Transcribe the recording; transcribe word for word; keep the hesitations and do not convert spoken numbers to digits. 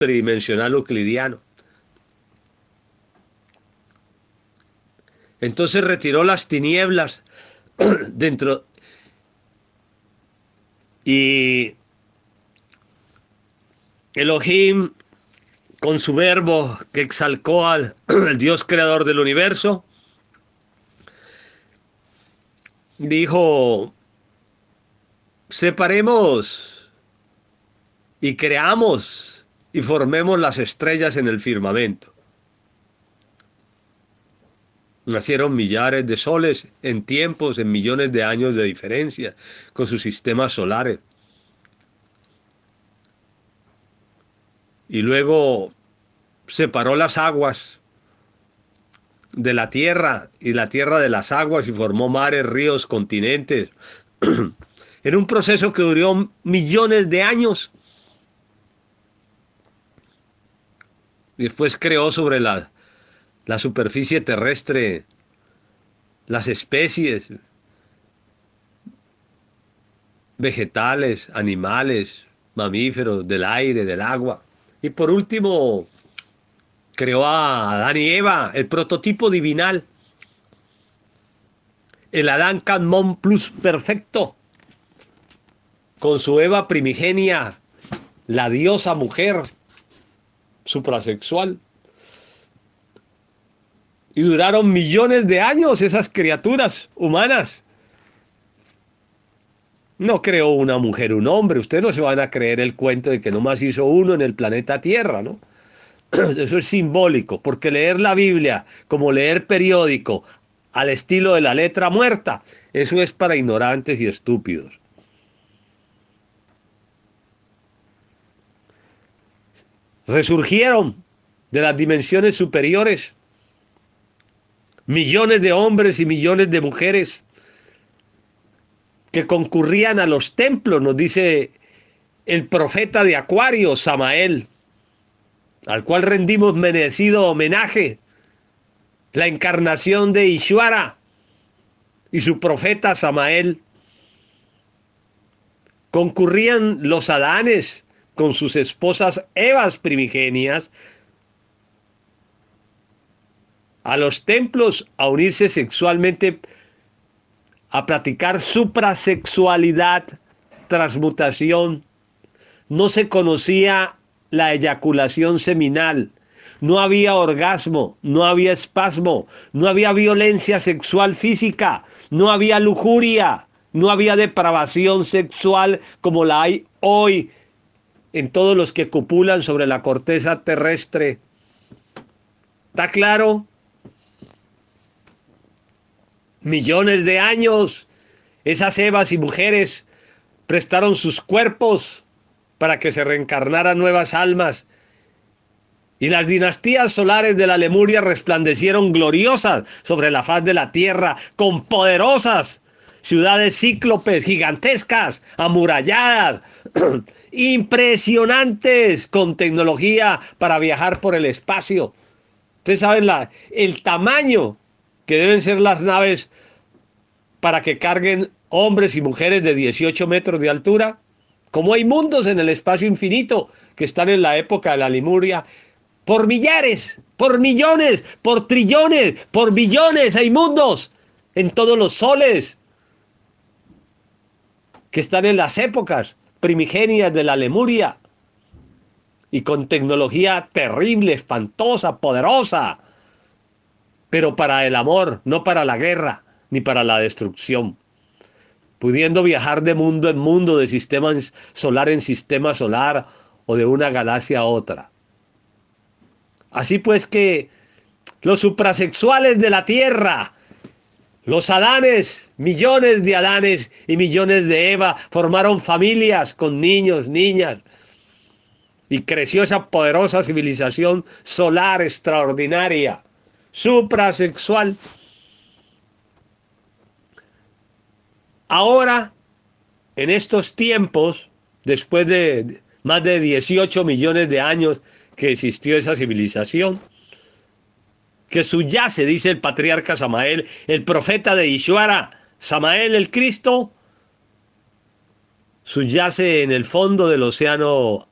tridimensional euclidiano. Entonces retiró las tinieblas dentro y Elohim, con su verbo que exalcó al el Dios creador del universo, dijo: separemos y creamos y formemos las estrellas en el firmamento. Nacieron millares de soles en tiempos, en millones de años de diferencia, con sus sistemas solares. Y luego separó las aguas de la tierra y la tierra de las aguas y formó mares, ríos, continentes. En un proceso que duró millones de años. Y después creó sobre la, la superficie terrestre las especies vegetales, animales, mamíferos, del aire, del agua. Y por último, creó a Adán y Eva, el prototipo divinal, el Adán Kadmon plus perfecto, con su Eva primigenia, la diosa mujer suprasexual. Y duraron millones de años esas criaturas humanas. No creó una mujer, un hombre. Ustedes no se van a creer el cuento de que nomás hizo uno en el planeta Tierra, ¿no? Eso es simbólico, porque leer la Biblia como leer periódico al estilo de la letra muerta, eso es para ignorantes y estúpidos. Resurgieron de las dimensiones superiores millones de hombres y millones de mujeres que concurrían a los templos, nos dice el profeta de Acuario, Samael, al cual rendimos merecido homenaje, la encarnación de Ishvara y su profeta Samael. Concurrían los Adanes con sus esposas Evas primigenias a los templos a unirse sexualmente, a practicar suprasexualidad, transmutación. No se conocía la eyaculación seminal, no había orgasmo, no había espasmo, no había violencia sexual física, no había lujuria, no había depravación sexual como la hay hoy en todos los que copulan sobre la corteza terrestre. ¿Está claro? Millones de años, esas Evas y mujeres prestaron sus cuerpos para que se reencarnaran nuevas almas. Y las dinastías solares de la Lemuria resplandecieron gloriosas sobre la faz de la tierra, con poderosas ciudades cíclopes, gigantescas, amuralladas, impresionantes, con tecnología para viajar por el espacio. Ustedes saben la, el tamaño que deben ser las naves para que carguen hombres y mujeres de dieciocho metros de altura. Como hay mundos en el espacio infinito que están en la época de la Lemuria, por millares, por millones, por trillones, por billones hay mundos en todos los soles que están en las épocas primigenias de la Lemuria y con tecnología terrible, espantosa, poderosa, pero para el amor, no para la guerra ni para la destrucción, pudiendo viajar de mundo en mundo, de sistema solar en sistema solar o de una galaxia a otra. Así pues que los suprasexuales de la Tierra, los Adanes, millones de Adanes y millones de Eva, formaron familias con niños, niñas, y creció esa poderosa civilización solar extraordinaria, suprasexual. Ahora, en estos tiempos, después de más de dieciocho millones de años que existió esa civilización, que subyace, dice el patriarca Samael, el profeta de Ishvara, Samael el Cristo, subyace en el fondo del océano